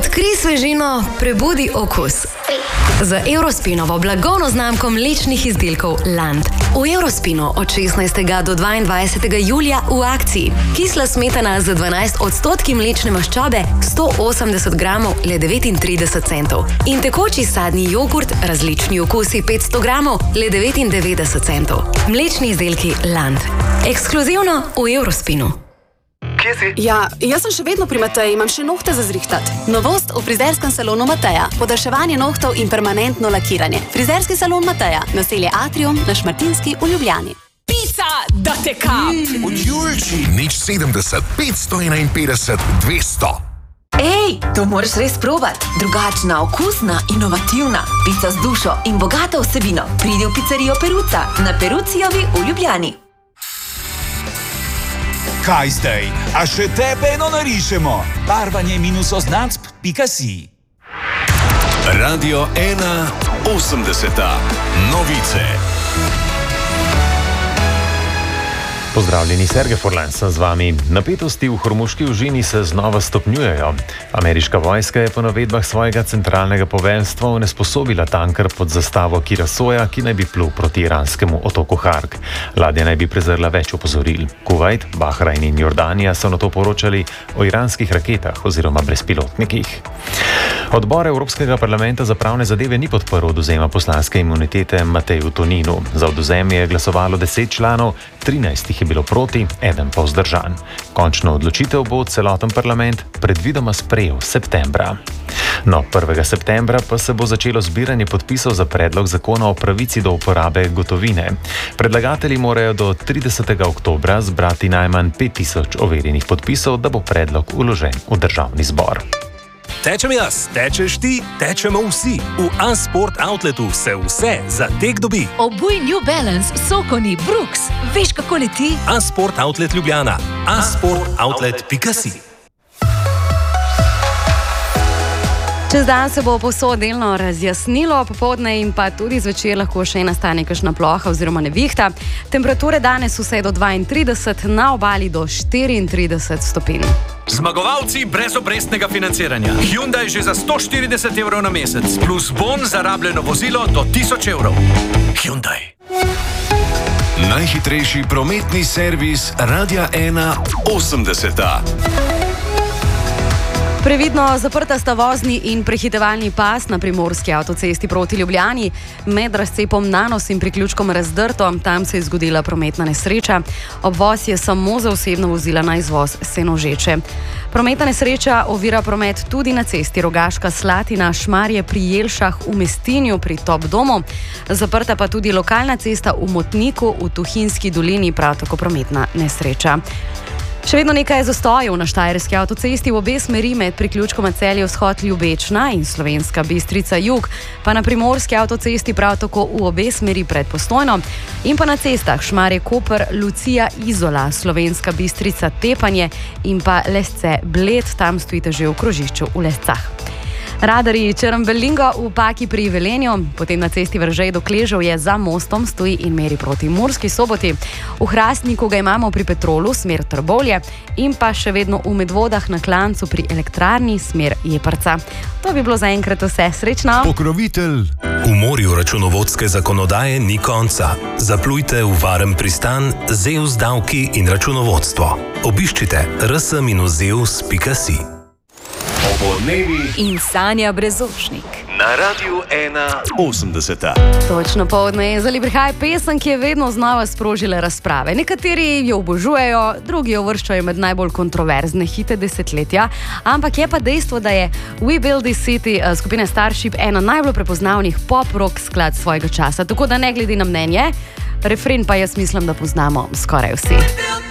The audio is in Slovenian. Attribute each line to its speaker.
Speaker 1: Odkrij svežino, prebudi okus. Z Eurospinovo blagovno znamko mlečnih izdelkov Land. V Eurospinu od 16. do 22. julija v akciji. Kisla smetana z 12% mlečne maščobe, 180 gramov, le 39 centov. In tekoči sadni jogurt, različni okusi 500 gramov, le 99 centov. Mlečni izdelki Land. Ekskluzivno v Eurospinu.
Speaker 2: Kje si?
Speaker 3: Ja, jaz sem še vedno pri Mateji, imam še nohte za zrihtat. Novost v frizerskem salonu Mateja. Podaljševanje nohtov in permanentno lakiranje. Frizerski salon Mateja, naselje Atrium na Šmartinski v Ljubljani.
Speaker 4: Pica, da te kap!
Speaker 5: Od Julči. Nič 70, 551, 200.
Speaker 4: Ej, to moraš res probat. Drugačna, okusna, inovativna. Pica z dušo in bogato vsebino. Pridi v pizzerijo Peruca na Perucijovi v Ljubljani.
Speaker 6: Kaj zdaj? A še tebe eno narišemo? Barvanje-označb.si
Speaker 7: Radio 1, 80. Novice.
Speaker 8: Pozdravljeni, Sergej Forlan sem z vami. Napetosti v hormuški užini se znova stopnjujejo. Ameriška vojska je po navedbah svojega centralnega poveljstva onesposobila tanker pod zastavo Kirasoja, ki naj bi plul proti iranskemu otoku Harg. Ladja naj bi prezrla več opozoril. Kuvajt, Bahrajn in Jordanija so nato poročali o iranskih raketah oziroma brezpilotnikih. Odbor Evropskega parlamenta za pravne zadeve ni podprl odvzema poslanske imunitete Mateju Toninu. Za odvzem je glasovalo 10 članov, 13 jih je bilo proti, 1 pa vzdržan. Končno odločitev bo celoten parlament predvidoma sprejel septembra. No, 1. septembra pa se bo začelo zbiranje podpisov za predlog zakona o pravici do uporabe gotovine. Predlagatelji morajo do 30. oktobra zbrati najmanj 5000 overjenih podpisov, da bo predlog vložen v državni zbor.
Speaker 9: Tečem jaz, tečeš ti, tečemo vsi. V A-Sport Outletu se vse za tek dobi.
Speaker 10: Obuj New Balance, Sokoni, Brooks. Veš, kako leti?
Speaker 9: A-Sport Outlet Ljubljana. A-sportoutlet.si.
Speaker 11: Čez dan se bo povsod delno razjasnilo, popoldne in pa tudi zvečer lahko še nastane kakšna ploha oziroma nevihta. Temperature danes vse do 32, na obali do 34 stopinj.
Speaker 12: Zmagovalci brezobrestnega financiranja. Hyundai že za 140 evrov na mesec, plus bon za rabljeno vozilo do 1000 evrov. Hyundai.
Speaker 7: Najhitrejši prometni servis Radia 1, 80.
Speaker 11: Previdno zaprta sta vozni in prehitevalni pas na primorski avtocesti proti Ljubljani. Med razcepom Nanos in priključkom Razdrto, tam se je zgodila prometna nesreča. Obvoz je samo za osebna vozila na izvoz Senožeče. Prometna nesreča ovira promet tudi na cesti Rogaška Slatina, Šmarje pri Jelšah v Mestinju pri Top domu. Zaprta pa tudi lokalna cesta v Motniku v Tuhinjski dolini, prav tako prometna nesreča. Še vedno nekaj zastojev na štajerski avtocesti v obe smeri med priključkoma Celje vzhod Ljubečna in Slovenska Bistrica jug, pa na primorski avtocesti prav tako v obe smeri pred Postojno in pa na cestah Šmarje Koper, Lucija Izola, Slovenska Bistrica Tepanje in pa Lesce Bled, tam stojite že v krožišču v Lescah. Radarji Črnbelingo v Paki pri Velenju, potem na cesti Vržej do Kležev je za mostom, stoji in meri proti Murski Soboti. V Hrastniku ga imamo pri Petrolu, smer Trbovlje in pa še vedno v Medvodah na Klancu pri elektrarni, smer Jeprca. To bi bilo zaenkrat vse. Srečno!
Speaker 7: Pokrovitelj. V morju računovodske zakonodaje ni konca. Zaplujte v varen pristan Zeus davki in računovodstvo. Obiščite rs-zeus.si.
Speaker 10: In Sanja Brezošnik.
Speaker 7: Na Radiu 1, 80.
Speaker 11: Točno poldne je zali prihaja pesem, ki je vedno znova sprožila razprave. Nekateri jo obožujejo, drugi jo uvrščajo med najbolj kontroverzne hite desetletja, ampak je pa dejstvo, da je We Build This City skupine Starship ena najbolj prepoznavnih pop-rock sklad svojega časa. Tako da ne glede na mnenje, refren pa jaz mislim, da poznamo skoraj vsi.